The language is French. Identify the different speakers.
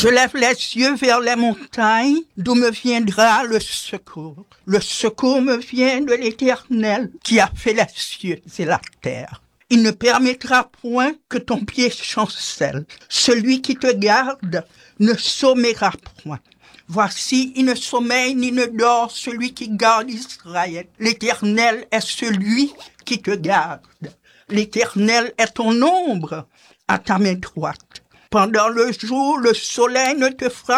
Speaker 1: Je lève les yeux vers les montagnes, d'où me viendra le secours. Le secours me vient de l'Éternel, qui a fait les cieux et la terre. Il ne permettra point que ton pied chancelle. Celui qui te garde ne sommera point. Voici, il ne sommeille ni ne dort celui qui garde Israël. L'Éternel est celui qui te garde. L'Éternel est ton ombre à ta main droite. Pendant le jour, le soleil ne te frappe